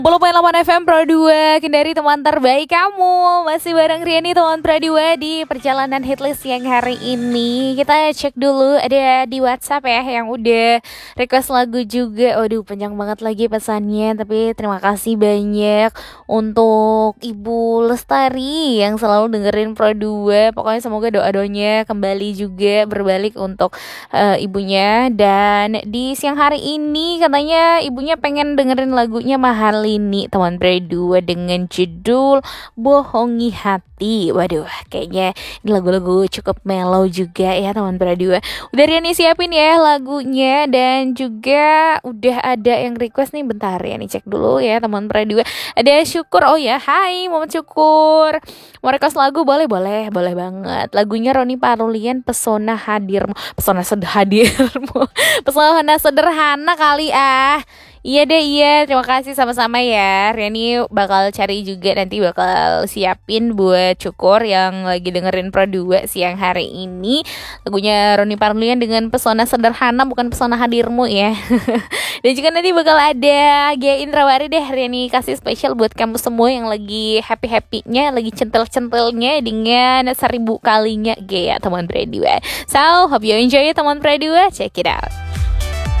10,8 FM Pro 2 Kendari teman terbaik kamu. Masih bareng Riani teman Pro 2 di perjalanan hitlist yang hari ini. Kita cek dulu ada di WhatsApp ya yang udah request lagu juga. Waduh panjang banget lagi pesannya. Tapi terima kasih banyak untuk Ibu Lestari yang selalu dengerin Pro 2. Pokoknya semoga doa-doanya kembali juga berbalik untuk ibunya. Dan di siang hari ini katanya ibunya pengen dengerin lagunya Mahalini teman berdua dengan judul Bohongi Hati. Waduh, kayaknya ini lagu-lagu cukup mellow juga ya teman berdua. Udah Riani siapin ya lagunya dan juga udah ada yang request nih. Bentar ya, nih cek dulu ya teman berdua. Ada Syukur, oh ya, hai Muhammad Syukur. Mau request lagu boleh banget. Lagunya Roni Parulian Pesona Hadirmu. Pesona sederhana kali ah. Iya deh, iya. Terima kasih sama-sama ya. Riani bakal cari juga, nanti bakal siapin buat Cukur yang lagi dengerin Pro 2 siang hari ini. Lagunya Roni Parlian dengan Pesona Sederhana, bukan Pesona Hadirmu ya. Dan juga nanti bakal ada Gia Indrawari deh. Riani kasih spesial buat kamu semua yang lagi happy-happynya, lagi centil-centilnya dengan 1000 kalinya Gia teman Pro 2. So, hope you enjoy ya teman Pro 2. Check it out.